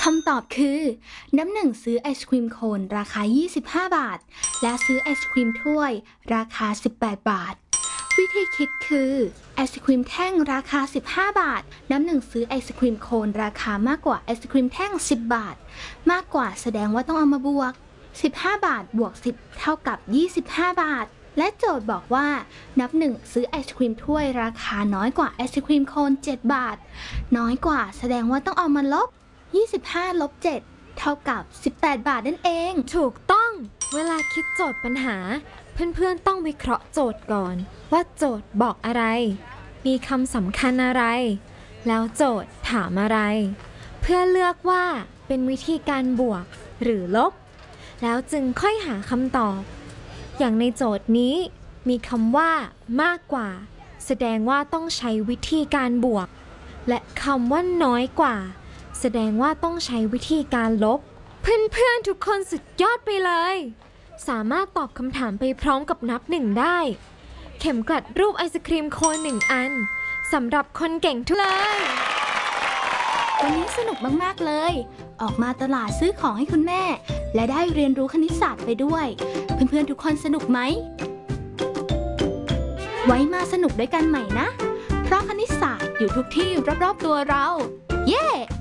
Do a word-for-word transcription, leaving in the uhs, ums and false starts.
คำตอบคือน้ำหนึ่งซื้อไอศครีมโคนราคายี่สิบห้าบาทและซื้อไอศครีมถ้วยราคาสิบแปดบาทวิธีคิดคือไอศครีมแท่งราคาสิบห้าบาทน้ำหนึ่งซื้อไอศครีมโคนราคามากกว่าไอศครีมแท่งสิบบาทมากกว่าแสดงว่าต้องเอามาบวกสิบห้าบาทบวกสิบเท่ากับยี่สิบห้าบาทและโจทย์บอกว่านับหนึ่งซื้อไอศครีมถ้วยราคาน้อยกว่าไอศครีมโคนเจ็ดบาทน้อยกว่าแสดงว่าต้องเอามาลบยี่สิบห้าลบเจ็ดเท่ากับสิบแปดบาทนั่นเองถูกต้องเวลาคิดโจทย์ปัญหาเพื่อนๆต้องวิเคราะห์โจทย์ก่อนว่าโจทย์บอกอะไรมีคำสำคัญอะไรแล้วโจทย์ถามอะไรเพื่อเลือกว่าเป็นวิธีการบวกหรือลบแล้วจึงค่อยหาคำตอบอย่างในโจทย์นี้มีคำว่ามากกว่าแสดงว่าต้องใช้วิธีการบวกและคำว่าน้อยกว่าแสดงว่าต้องใช้วิธีการลบเพื่อนๆทุกคนสุดยอดไปเลยสามารถตอบคำถามไปพร้อมกับนับหนึ่งได้เข็มกลัดรูปไอศครีมโคนหนึ่งอันสำหรับคนเก่งทุกเลยวันนี้สนุกมากๆเลยออกมาตลาดซื้อของให้คุณแม่และได้เรียนรู้คณิตศาสตร์ไปด้วยเพื่อนๆทุกคนสนุกไหมไว้มาสนุกด้วยกันใหม่นะเพราะคณิตศาสตร์อยู่ทุกที่รอบๆตัวเราเย้